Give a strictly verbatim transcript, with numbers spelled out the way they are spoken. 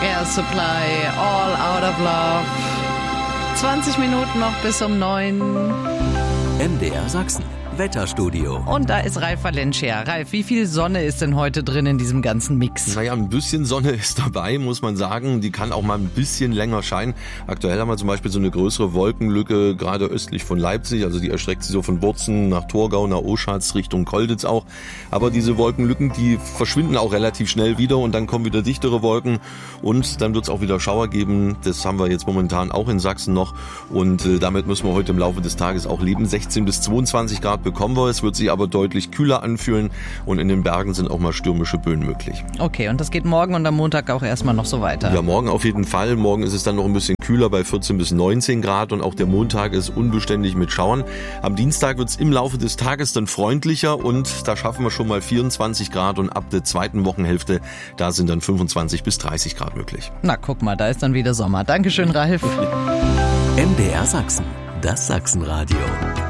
Air Supply, All Out of Love. zwanzig Minuten noch bis um neun. M D R Sachsen, Wetterstudio. Und da ist Ralf Valencia. Ralf, wie viel Sonne ist denn heute drin in diesem ganzen Mix? Naja, ein bisschen Sonne ist dabei, muss man sagen. Die kann auch mal ein bisschen länger scheinen. Aktuell haben wir zum Beispiel so eine größere Wolkenlücke, gerade östlich von Leipzig. Also die erstreckt sich so von Bozen nach Torgau, nach Oschatz, Richtung Kolditz auch. Aber diese Wolkenlücken, die verschwinden auch relativ schnell wieder und dann kommen wieder dichtere Wolken und dann wird es auch wieder Schauer geben. Das haben wir jetzt momentan auch in Sachsen noch und äh, damit müssen wir heute im Laufe des Tages auch leben. sechzehn bis zweiundzwanzig Grad bekommen wir. Es wird sich aber deutlich kühler anfühlen und in den Bergen sind auch mal stürmische Böen möglich. Okay, und das geht morgen und am Montag auch erstmal noch so weiter? Ja, morgen auf jeden Fall. Morgen ist es dann noch ein bisschen kühler bei vierzehn bis neunzehn Grad und auch der Montag ist unbeständig mit Schauern. Am Dienstag wird es im Laufe des Tages dann freundlicher und da schaffen wir schon mal vierundzwanzig Grad und ab der zweiten Wochenhälfte, da sind dann fünfundzwanzig bis dreißig Grad möglich. Na, guck mal, da ist dann wieder Sommer. Dankeschön, Ralf. M D R Sachsen, das Sachsenradio.